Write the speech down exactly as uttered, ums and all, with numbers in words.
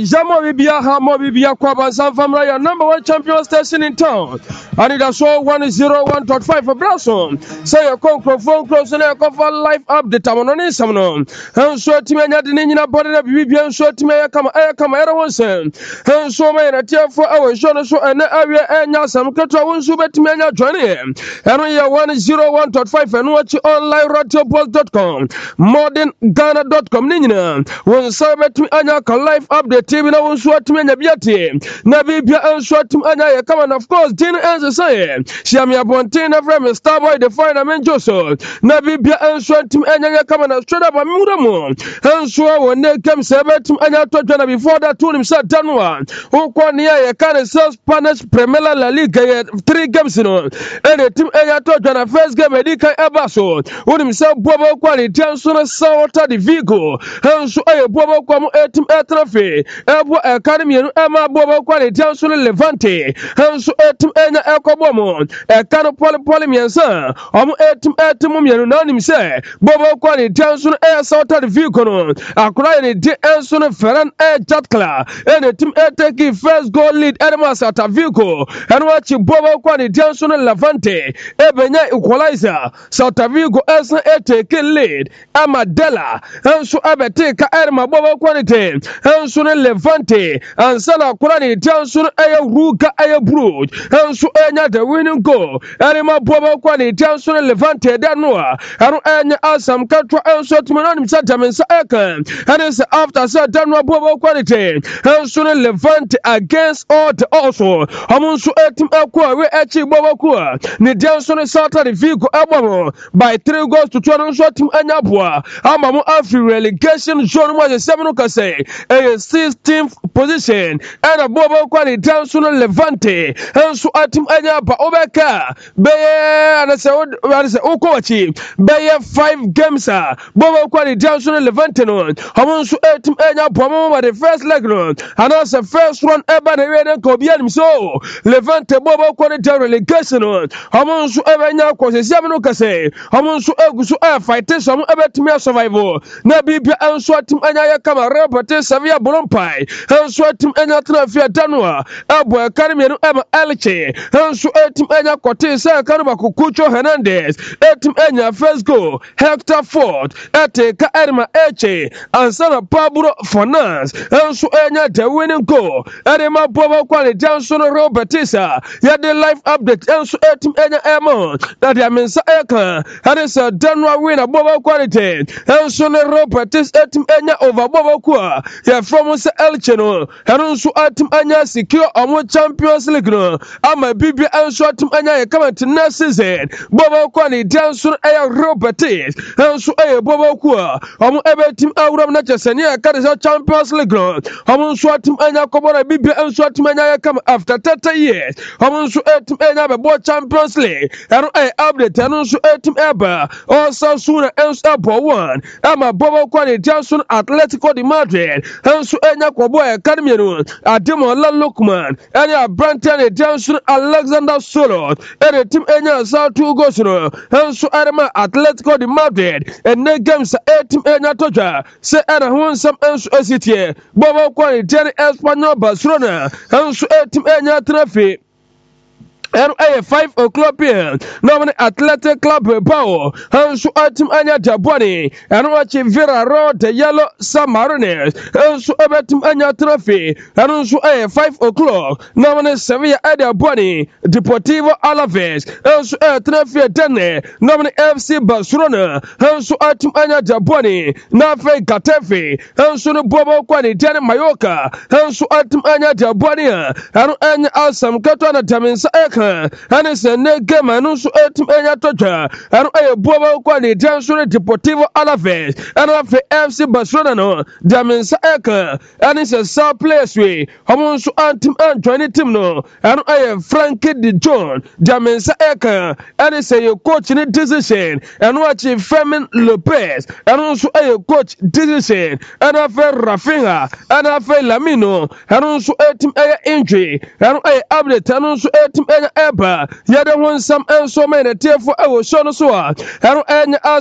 Jamo Bibia Hamo Bibia Kwaba San Family, number one champion station in town. And it has show one zero one point five for Brasso. Say a conquer phone close and a cover life update. I'm on this. And so to me, I didn't know about the Bibian so to me, I come, I come, I don't say. And so many a tear for our show so and area and now some control won't submit me and join him. And we are one zero one point five and watch online radio post dot com. Modern Ghana dot com. Nina. When Sabbath me Anya life update T V now so to me na biati. Na bibia and so to Anya come and of course din answer say. She am your bontina from Starboy the final man Joseph. Na bibia and so to Anya come and straight up a mudamu. And so when they come Sabbath to Anya to Jana before that told him sat down one. Who kwa near a can sell Spanish Premier La Liga three games in on. And the team Anya to Jana first game Edika Abaso. When himself Bobo quality Johnson Sauta the Vigo. And so I Bobo Quam etim etrafe. Ebo Academy and Emma Bobo quality Johnson Levante. And so etim Enya Ecobomo. A cano poly polymiansa. Om etim etimum Yanunim say. Bobo quality Johnson Air Sauta the Vigo. A crying de Anson Ferran Air Jatkla. And the team Eteki first goal lead Edemas at a Vigo. And watch Bobo quality Johnson Levante. Ebenya equalizer. Sauta Vigo Esa Eteki lead. Amadella. And so Abeteka Edma Bobo quality. And so Levante. And Sala Kurani Johnson Aya Ruga Aya Brood. And so Enya the winning goal. Edma Bobo quality Johnson Levante Danua. And Enya Asam Katra and so to Manon Sataman Sakan. And it's after Satanwa Bobo quality. And so Levante against all the also. Amonso Etim Aqua, we actually Bobo Kua. Ni Johnson Sata the Vigo Abamo by three goals to Toronto Team Anyabua. Amamu Afri relegation zone was a seven say a sixteenth position and a Bobo Quali Johnson Levante. And so at Team Anyaba Obeka Bayer and I said, Okochi Bayer five games. Bobo Quali Johnson Levante on. Amonso Etim Anyaba the first leg run. And also first one ever the Red Kobian so Levante Bobo Quali relegation on. Amonso Evanya Quasi seven say Amonso Egusu Air fight some about me survival. Na bibia and swat him anya kama repete Savia Bolompai. And swat him anya trafia Danua. Abo Academy no Emma Elche. And so etim anya kote sa Kanaba Kukucho Hernandez. Etim anya first goal. Hector Ford. Ete ka Edma Eche. And Sana Pablo Finance. And so anya the winning goal. Edema Bobo Quali Johnson Robertisa. Yade life update. And so etim anya Emma. That ya mensa eka. And it's a Danua winner Bobo quality. And so the Robertis etim enya over Bobo Kwa. Ya from Elcheno. And also atim anya secure on Champions League. I'm a bibi and so atim anya come to next season. Bobo Kwani Johnson Air Robertis. And so a Bobo Kwa. I'm a team out of Nachasania Kadisa Champions League. I'm so atim anya Kobora bibi and so atim anya come after thirty years. I'm so atim anya about Champions League. And I update and also atim eba. Also soon and Apple one. I'm a Bobo Quali Johnson Atletico de Madrid. And so Enya Koboy Academy. Ademo Lukman. Enya Branton Johnson Alexander Solo. And a team Enya South two goes. And so Adama Atletico de Madrid. And ne games a team Enya Toja. Say Anna won some and city. Bobo Quali Jerry Espanyol Barcelona. And so a team Enya Trophy. And a five o'clock p m. Normally Athletic Club Power. And so atim anya Jaboni. And watching Vera Road the yellow Samariners. And so abatim anya trophy. And so a five o'clock. Normally Sevilla Adia Boni. Deportivo Alaves. And so a trophy dene. Normally F C Barcelona. And so atim anya Jaboni. Nafe Gatefe. And so the Bobo Quani Dene Mallorca. And so atim anya Jaboni. And anya Asam Katana Taminsa Eka. And it's a ne game and also etim enya toja. And a Bobo Quali Johnson Deportivo Alaves. And of the F C Barcelona no. Daminsa Eka. And it's a sub place way. Hamonso antim and twenty team no. And I Frankie de John. Daminsa Eka. And it's a coach in decision. And watching Fermin Lopez. And also a coach decision. And of a Rafinha. And of a Lamino. And also etim enya injury. And I update. And also etim enya Eba. Yada won some and so many tearful I was shown so.